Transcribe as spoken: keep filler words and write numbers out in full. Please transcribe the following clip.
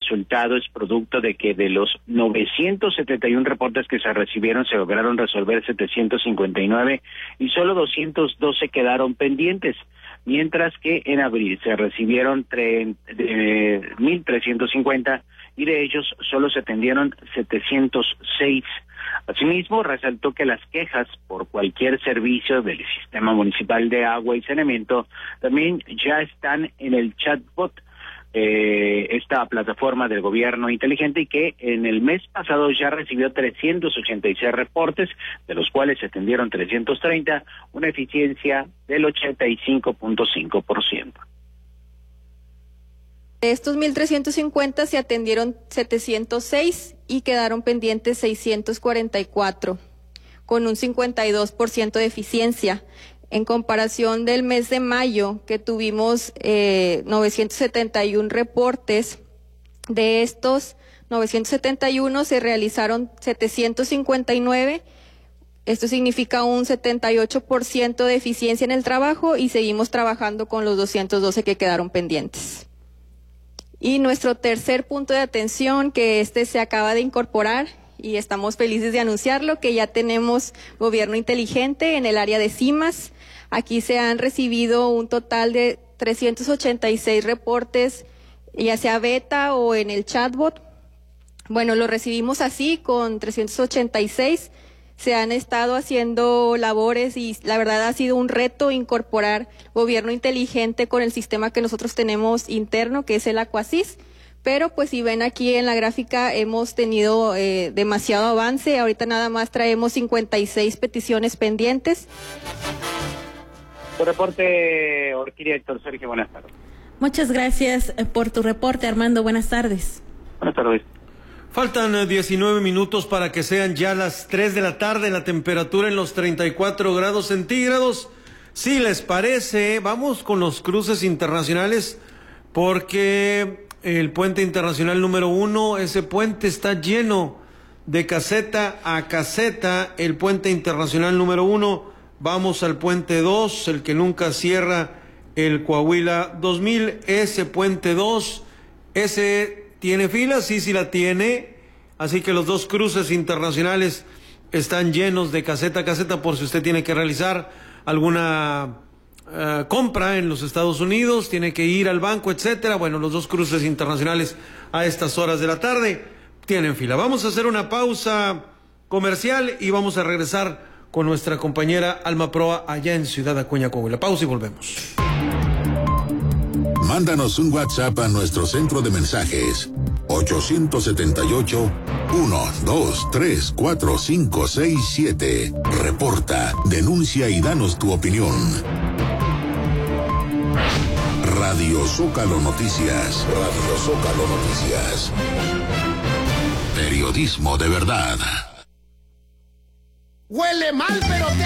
resultado es producto de que de los novecientos setenta y uno reportes que se recibieron, se lograron resolver setecientos cincuenta y nueve y solo doscientos doce quedaron pendientes, mientras que en abril se recibieron mil trescientos cincuenta y de ellos solo se atendieron setecientos seis. Asimismo, resaltó que las quejas por cualquier servicio del Sistema Municipal de Agua y Saneamiento también ya están en el chatbot, eh, esta plataforma del gobierno inteligente, y que en el mes pasado ya recibió trescientos ochenta y seis reportes, de los cuales se atendieron trescientos treinta, una eficiencia del ochenta y cinco punto cinco por ciento. De estos mil trescientos cincuenta se atendieron setecientos seis y quedaron pendientes seiscientos cuarenta y cuatro, con un cincuenta y dos por ciento de eficiencia. En comparación del mes de mayo, que tuvimos eh, novecientos setenta y uno reportes, de estos novecientos setenta y uno se realizaron setecientos cincuenta y nueve. Esto significa un setenta y ocho por ciento de eficiencia en el trabajo, y seguimos trabajando con los doscientos doce que quedaron pendientes. Y nuestro tercer punto de atención, que este se acaba de incorporar y estamos felices de anunciarlo, que ya tenemos gobierno inteligente en el área de CIMAS. Aquí se han recibido un total de trescientos ochenta y seis reportes, ya sea beta o en el chatbot. Bueno, lo recibimos así con trescientos ochenta y seis. Se han estado haciendo labores y la verdad ha sido un reto incorporar gobierno inteligente con el sistema que nosotros tenemos interno, que es el Aquasis. Pero pues si ven aquí en la gráfica hemos tenido eh, demasiado avance. Ahorita nada más traemos cincuenta y seis peticiones pendientes. Tu reporte, Orquídea. Héctor Sergio, buenas tardes. Muchas gracias por tu reporte, Armando. Buenas tardes. Buenas tardes. Faltan diecinueve minutos para que sean ya las tres de la tarde, la temperatura en los treinta y cuatro grados centígrados. Si les parece, vamos con los cruces internacionales, porque el puente internacional número uno, ese puente está lleno de caseta a caseta. El puente internacional número uno, vamos al puente dos, el que nunca cierra, el Coahuila dos mil, ese puente dos, ese ¿tiene fila? Sí, sí la tiene. Así que los dos cruces internacionales están llenos de caseta a caseta por si usted tiene que realizar alguna uh, compra en los Estados Unidos, tiene que ir al banco, etcétera. Bueno, los dos cruces internacionales a estas horas de la tarde tienen fila. Vamos a hacer una pausa comercial y vamos a regresar con nuestra compañera Alma Proa allá en Ciudad Acuña, Coahuila. Pausa y volvemos. Mándanos un WhatsApp a nuestro centro de mensajes ocho siete ocho, uno dos tres cuatro cinco seis siete. Reporta, denuncia y danos tu opinión. Radio Zócalo Noticias. Radio Zócalo Noticias. Periodismo de verdad. Huele mal, pero te